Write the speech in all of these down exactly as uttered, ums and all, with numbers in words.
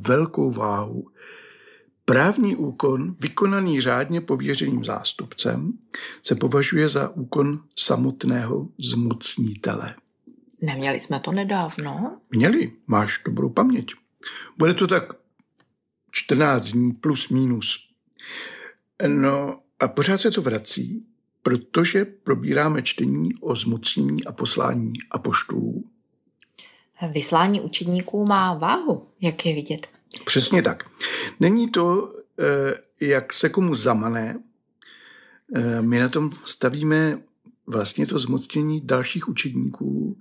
velkou váhu. Právní úkon, vykonaný řádně pověřeným zástupcem, se považuje za úkon samotného zmocnitele. Neměli jsme to nedávno? Měli, máš dobrou paměť. Bude to tak čtrnáct dní plus minus. No a pořád se to vrací, protože probíráme čtení o zmocnění a poslání apoštolů. Vyslání učedníků má váhu, jak je vidět. Přesně tak. Není to, jak se komu zamane. My na tom stavíme vlastně to zmocnění dalších učedníků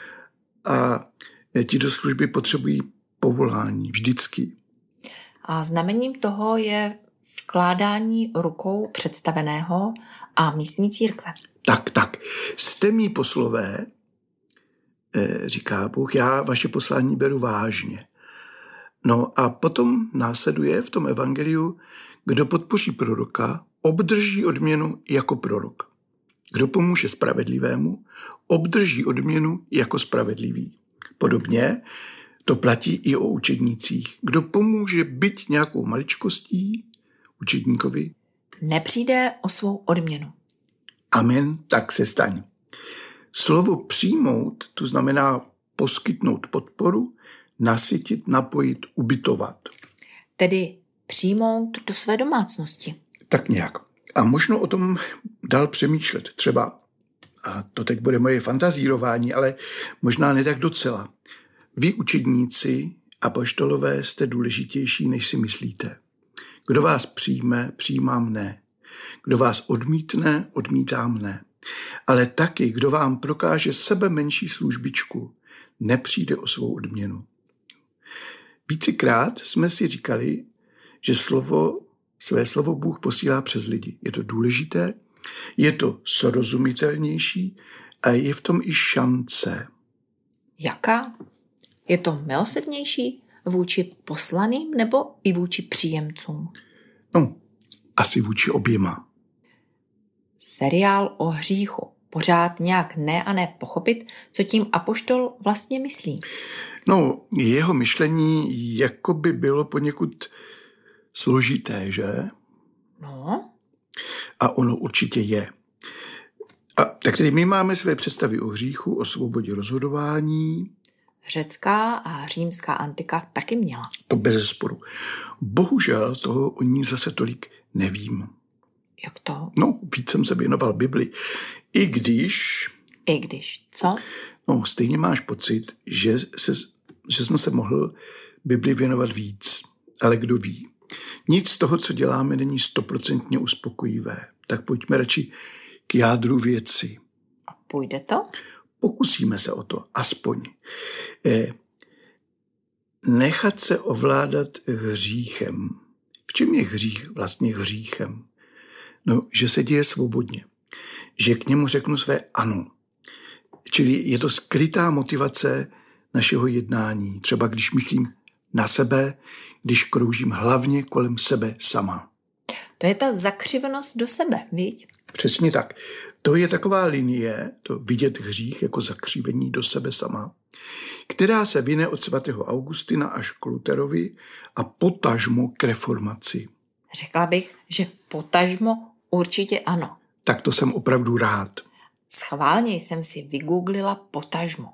a ti do služby potřebují povolání vždycky. A znamením toho je vkládání rukou představeného a místní církve. Tak, tak. Jste mí poslové, říká Bůh, já vaše poslání beru vážně. No a potom následuje v tom evangeliu, kdo podpoří proroka, obdrží odměnu jako prorok. Kdo pomůže spravedlivému, obdrží odměnu jako spravedlivý. Podobně to platí i o učednících. Kdo pomůže byť nějakou maličkostí učedníkovi, nepřijde o svou odměnu. Amen, tak se staň. Slovo přijmout, to znamená poskytnout podporu, nasytit, napojit, ubytovat. Tedy přijmout do své domácnosti. Tak nějak. A možno o tom dál přemýšlet. Třeba, a to teď bude moje fantazírování, ale možná ne tak docela. Vy učedníci apoštolové jste důležitější, než si myslíte. Kdo vás přijme, přijímá mne. Kdo vás odmítne, odmítá mne. Ale taky, kdo vám prokáže sebe menší službičku, nepřijde o svou odměnu. Vícekrát jsme si říkali, že slovo, své slovo Bůh posílá přes lidi. Je to důležité, je to srozumitelnější a je v tom i šance. Jaká? Je to milosrdnější vůči poslaným nebo i vůči příjemcům? No, asi vůči oběma. Seriál o hříchu. Pořád nějak ne a ne pochopit, co tím apoštol vlastně myslí. No, jeho myšlení jako by bylo poněkud složité, že? No. A ono určitě je. A tak tedy my máme své představy o hříchu, o svobodě rozhodování. Řecká a římská antika taky měla. To bezesporu. Bohužel toho o ní zase tolik nevím. Jak to? No, víc jsem se věnoval Bibli. I když... I když, co? No, stejně máš pocit, že, se, že jsme se mohl Bibli věnovat víc. Ale kdo ví? Nic z toho, co děláme, není stoprocentně uspokojivé. Tak pojďme radši k jádru věci. A půjde to? Pokusíme se o to, aspoň. Eh, nechat se ovládat hříchem. V čem je hřích vlastně hříchem? No, že se děje svobodně. Že k němu řeknu své ano. Čili je to skrytá motivace našeho jednání. Třeba když myslím na sebe, když kroužím hlavně kolem sebe sama. To je ta zakřivenost do sebe, viď? Přesně tak. To je taková linie, to vidět hřích jako zakřivení do sebe sama, která se vyne od svatého Augustina až k Luterovi a potažmo k reformaci. Řekla bych, že potažmo určitě ano. Tak to jsem opravdu rád. Schválně jsem si vygooglila potažmo.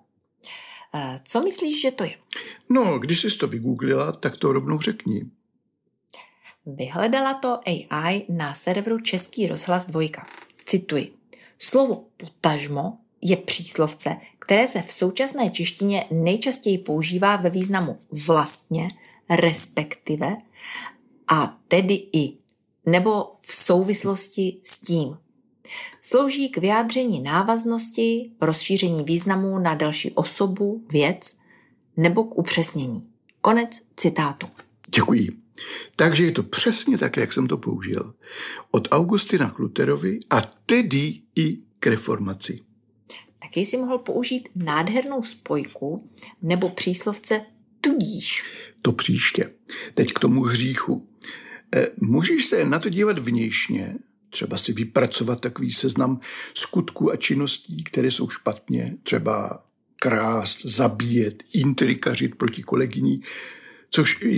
Co myslíš, že to je? No, když jsi to vygooglila, tak to rovnou řekni. Vyhledala to A I na serveru Český rozhlas dvojka. Cituji. Slovo potažmo je příslovce, které se v současné češtině nejčastěji používá ve významu vlastně, respektive a tedy i, nebo v souvislosti s tím. Slouží k vyjádření návaznosti, rozšíření významu na další osobu, věc nebo k upřesnění. Konec citátu. Děkuji. Takže je to přesně tak, jak jsem to použil. Od Augustina k Luterovi a tedy i k reformaci. Taky si mohl použít nádhernou spojku nebo příslovce tudíž. To příště. Teď k tomu hříchu. E, můžeš se na to dívat vnějšně, třeba si vypracovat takový seznam skutků a činností, které jsou špatně, třeba krást, zabíjet, intrikařit proti kolegyni, což